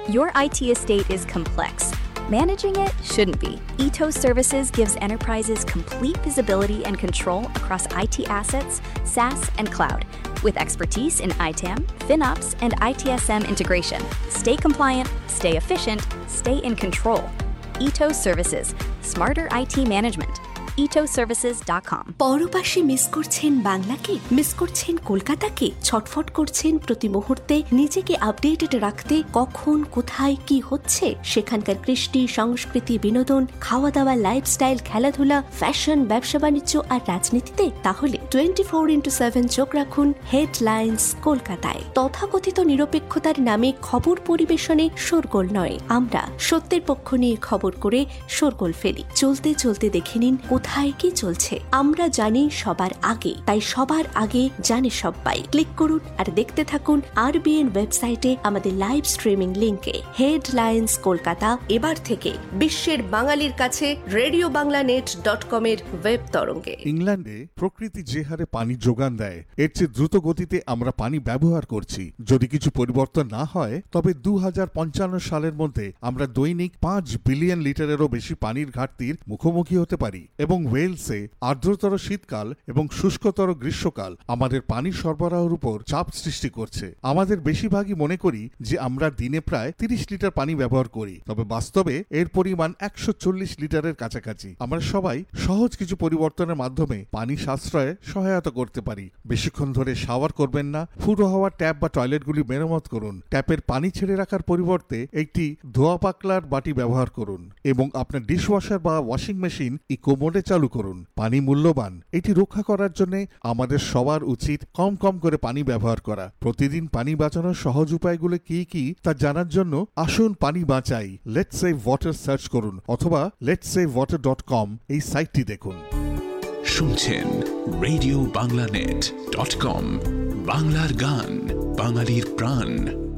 Your IT estate is complex. Managing it shouldn't be. Ethos Services gives enterprises complete visibility and control across IT assets, SaaS, and cloud, with expertise in ITAM, FinOps, and ITSM integration. Stay compliant, stay efficient, stay in control. Ethos Services, smarter IT management. ethosservices.com. পরপাশে miss করছেন বাংলাকে, miss করছেন কলকাতাকে, ছটফট করছেন প্রতি মুহূর্তে নিজেকে updated রাখতে কখন কোথায় কি হচ্ছে সেখানকার কৃষ্টি, সংস্কৃতি, বিনোদন, খাওয়া দাওয়া, লাইফস্টাইল, খেলাধুলা, ফ্যাশন, ব্যবসা বাণিজ্য আর রাজনীতিতে? তাহলে 24x7 চোখ রাখুন হেডলাইন্স কলকাতায়। তথাকথিত নিরপেক্ষতার নামে খবর পরিবেশনে শোরগোল নয়, আমরা সত্যের পক্ষ নিয়ে খবর করে শোরগোল ফেলি। চলতে চলতে দেখে নিন কোথায় কি চলছে। আমরা জানি সবার আগে, তাই সবার আগে জানে সবাই। ক্লিক করুন আর দেখতে থাকুন RBN ওয়েবসাইটে আমাদের লাইভ স্ট্রিমিং লিংকে। হেডলাইন্স কলকাতা এবার থেকে বিশ্বের বাঙালির কাছে radioBanglanet.com এর ওয়েব তরঙ্গে। ইংল্যান্ডে প্রকৃতি যে হারে পানি যোগান দেয়, এর চেয়ে দ্রুত গতিতে আমরা পানি ব্যবহার করছি। যদি কিছু পরিবর্তন না হয়, তবে 2055 সালের মধ্যে আমরা দৈনিক 5 বিলিয়ন লিটারেরও বেশি পানির ঘাটতির মুখোমুখি হতে পারি। এবং ওয়েলসে আর্দ্রতর শীতকাল এবং শুষ্কতর গ্রীষ্মকাল আমাদের পানি সরবরাহের উপর চাপ সৃষ্টি করছে। আমাদের বেশিরভাগই মনে করি যে আমরা দিনে প্রায় 30 লিটার পানি ব্যবহার করি, তবে বাস্তবে এর পরিমাণ 140 লিটারের কাছাকাছি। আমরা সবাই সহজ কিছু পরিবর্তনের মাধ্যমে পানি সাশ্রয়ে সহায়তা করতে পারি। বেশিক্ষণ ধরে শাওয়ার করবেন না, ফুটো হওয়া ট্যাপ বা টয়লেটগুলি মেরামত করুন। ট্যাপের পানি ছেড়ে রাখার পরিবর্তে একটি ধোয়া পাকলার বাটি ব্যবহার করুন এবং আপনার ডিশওয়াশার বা ওয়াশিং মেশিন ইকো মোডে চালু করুন। পানি মূল্যবান, এটি রক্ষা করার জন্য আমাদের সবার উচিত কম কম করে পানি ব্যবহার করা। প্রতিদিন পানি বাঁচানোর সহজ উপায়গুলো কি কি তা জানার জন্য আসুন পানি বাঁচাই, লেটস সেভ ওয়াটার সার্চ করুন অথবা letssavewater.com এই সাইটটি দেখুন। শুনছেন radioBanglanet.com, বাংলার গান, বাঙালির প্রাণ।